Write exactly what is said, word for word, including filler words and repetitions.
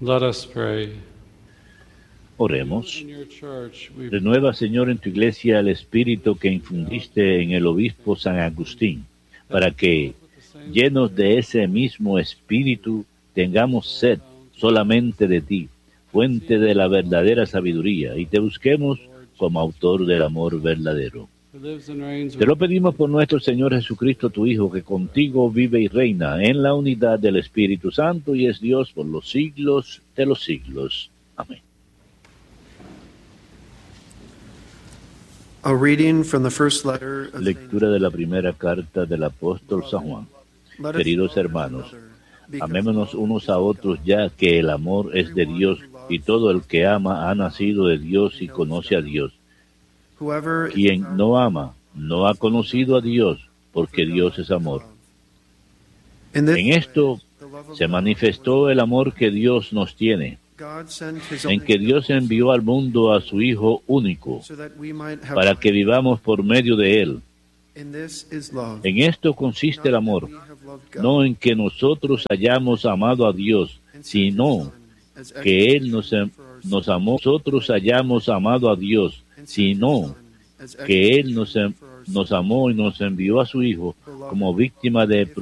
Let us pray. Oremos. In your church, we Renueva, Señor, en tu iglesia el espíritu que infundiste en el obispo San Agustín, para que, llenos de ese mismo espíritu, tengamos sed solamente de ti, fuente de la verdadera sabiduría, y te busquemos como autor del amor verdadero. who lives and reigns Te lo pedimos por nuestro Señor Jesucristo, tu Hijo, que contigo vive y reina en la unidad del Espíritu Santo y es Dios por los siglos de los siglos. Amén. A reading from the first letter of Lectura de la primera carta del apóstol San Juan. Let us Queridos love one hermanos, another, because amémonos love unos is a of otros, God. ya que el amor es de Dios, y todo el que ama ha nacido de Dios y conoce a Dios. Whoever is Quien without no ama no ha conocido a Dios, porque Dios es amor. In this En esto the love of se God manifestó el amor que Dios nos tiene, God sent his en only que Dios begotten envió al mundo a su Hijo único, so that we might have para life. que vivamos por medio de Él. In this is love. En esto consiste el Not that amor, we have loved God, no en que nosotros hayamos amado a Dios, and sent his sino Son as que Él nos, expiation for our nos sins, amó, nosotros hayamos amado a Dios, and sent his sino Son as que Él nos, expiation for our nos sins. amó y nos envió a su Hijo como víctima de